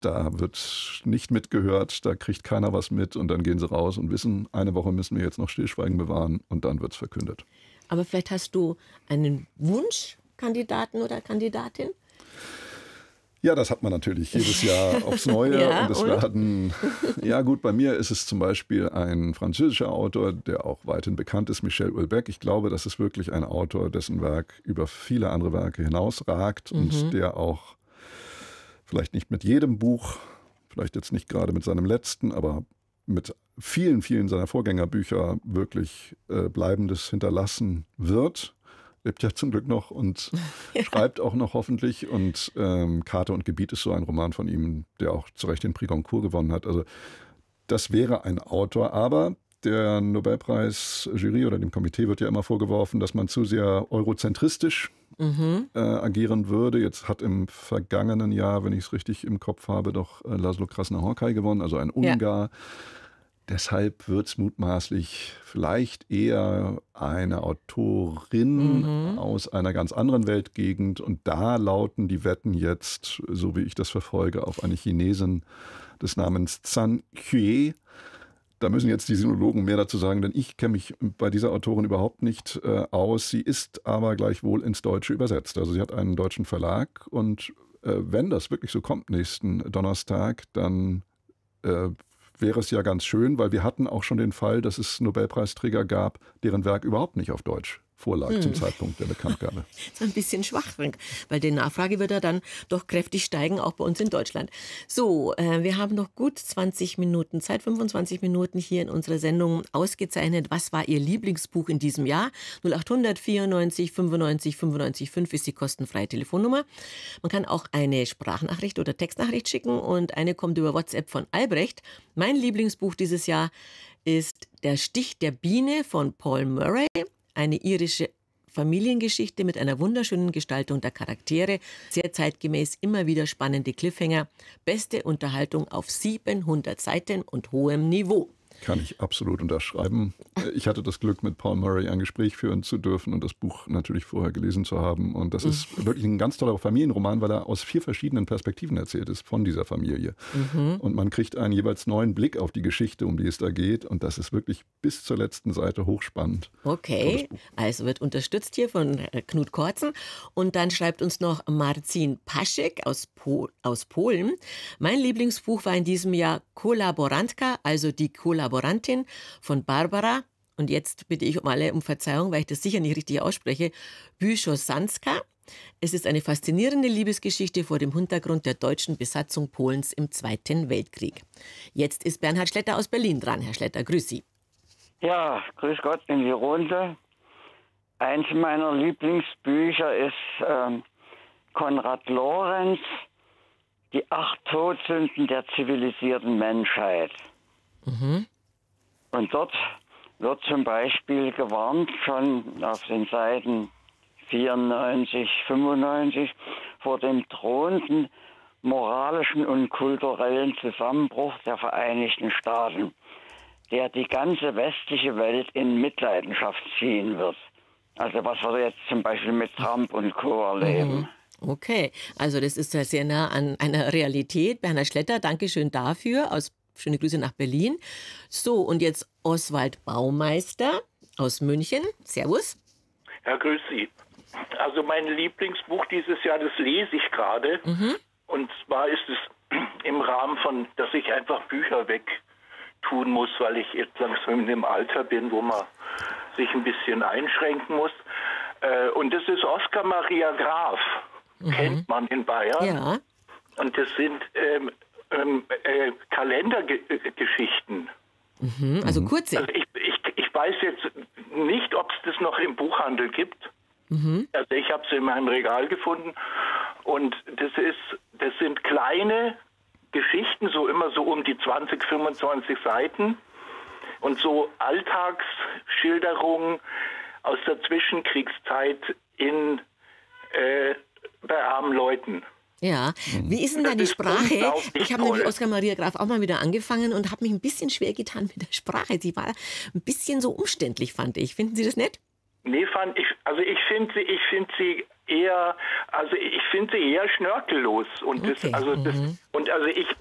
da wird nicht mitgehört, da kriegt keiner was mit und dann gehen sie raus und wissen, eine Woche müssen wir jetzt noch Stillschweigen bewahren und dann wird es verkündet. Aber vielleicht hast du einen Wunschkandidaten oder Kandidatin? Ja, das hat man natürlich jedes Jahr aufs Neue. Ja, und es werden, ja gut, bei mir ist es zum Beispiel ein französischer Autor, der auch weithin bekannt ist, Michel Houellebecq. Ich glaube, das ist wirklich ein Autor, dessen Werk über viele andere Werke hinausragt und der auch vielleicht nicht mit jedem Buch, vielleicht jetzt nicht gerade mit seinem letzten, aber mit vielen, vielen seiner Vorgängerbücher wirklich Bleibendes hinterlassen wird. Lebt ja zum Glück noch und schreibt auch noch hoffentlich. Und Karte und Gebiet ist so ein Roman von ihm, der auch zu Recht den Prix Goncourt gewonnen hat. Also das wäre ein Autor, aber der Nobelpreis-Jury oder dem Komitee wird ja immer vorgeworfen, dass man zu sehr eurozentristisch agieren würde. Jetzt hat im vergangenen Jahr, wenn ich es richtig im Kopf habe, doch Laszlo Krasznahorkai gewonnen, also ein Ungar. Ja. Deshalb wird es mutmaßlich vielleicht eher eine Autorin aus einer ganz anderen Weltgegend. Und da lauten die Wetten jetzt, so wie ich das verfolge, auf eine Chinesin des Namens Zhan Xue. Da müssen jetzt die Sinologen mehr dazu sagen, denn ich kenne mich bei dieser Autorin überhaupt nicht aus. Sie ist aber gleichwohl ins Deutsche übersetzt. Also sie hat einen deutschen Verlag und wenn das wirklich so kommt nächsten Donnerstag, dann wäre es ja ganz schön, weil wir hatten auch schon den Fall, dass es Nobelpreisträger gab, deren Werk überhaupt nicht auf Deutsch vorlag zum Zeitpunkt der Bekanntgabe. Das ist ein bisschen schwach, weil die Nachfrage wird ja dann doch kräftig steigen, auch bei uns in Deutschland. So, wir haben noch gut 20 Minuten Zeit, 25 Minuten hier in unserer Sendung ausgezeichnet. Was war Ihr Lieblingsbuch in diesem Jahr? 0800 94 95 95 5 ist die kostenfreie Telefonnummer. Man kann auch eine Sprachnachricht oder Textnachricht schicken und eine kommt über WhatsApp von Albrecht. Mein Lieblingsbuch dieses Jahr ist Der Stich der Biene von Paul Murray. Eine irische Familiengeschichte mit einer wunderschönen Gestaltung der Charaktere, sehr zeitgemäß, immer wieder spannende Cliffhanger, beste Unterhaltung auf 700 Seiten und hohem Niveau. Kann ich absolut unterschreiben. Ich hatte das Glück, mit Paul Murray ein Gespräch führen zu dürfen und das Buch natürlich vorher gelesen zu haben. Und das ist wirklich ein ganz toller Familienroman, weil er aus 4 verschiedenen Perspektiven erzählt ist von dieser Familie. Und man kriegt einen jeweils neuen Blick auf die Geschichte, um die es da geht. Und das ist wirklich bis zur letzten Seite hochspannend. Okay, also wird unterstützt hier von Knut Kortzen. Und dann schreibt uns noch Marcin Paschek aus Polen. Mein Lieblingsbuch war in diesem Jahr Kolaborantka, also die Kollaborantin von Barbara, und jetzt bitte ich um Verzeihung, weil ich das sicher nicht richtig ausspreche, Wyszosanska. Es ist eine faszinierende Liebesgeschichte vor dem Hintergrund der deutschen Besatzung Polens im Zweiten Weltkrieg. Jetzt ist Bernhard Schletter aus Berlin dran. Herr Schletter, grüß Sie. Ja, grüß Gott in die Runde. Eins meiner Lieblingsbücher ist Konrad Lorenz, Die 8 Todsünden der zivilisierten Menschheit. Und dort wird zum Beispiel gewarnt, schon auf den Seiten 94, 95, vor dem drohenden moralischen und kulturellen Zusammenbruch der Vereinigten Staaten, der die ganze westliche Welt in Mitleidenschaft ziehen wird. Also was wir jetzt zum Beispiel mit Trump und Co. erleben. Okay, also das ist ja sehr nah an einer Realität. Bernhard Schletter, danke schön dafür. Schöne Grüße nach Berlin. So, und jetzt Oswald Baumeister aus München. Servus. Ja, grüß Sie. Also mein Lieblingsbuch dieses Jahr, das lese ich gerade. Und zwar ist es im Rahmen von, dass ich einfach Bücher wegtun muss, weil ich jetzt langsam in dem Alter bin, wo man sich ein bisschen einschränken muss. Und das ist Oskar Maria Graf. Kennt man in Bayern. Ja. Und das sind Kalendergeschichten. Also kurze. Also ich weiß jetzt nicht, ob es das noch im Buchhandel gibt. Also ich habe es in meinem Regal gefunden. Und das sind kleine Geschichten, so immer so um die 20, 25 Seiten. Und so Alltagsschilderungen aus der Zwischenkriegszeit bei armen Leuten. Ja, wie ist denn da die Sprache? Ich habe nämlich Oskar Maria Graf auch mal wieder angefangen und habe mich ein bisschen schwer getan mit der Sprache. Sie war ein bisschen so umständlich, fand ich. Finden Sie das nett? Nee, ich finde sie eher, eher schnörkellos und Okay. ich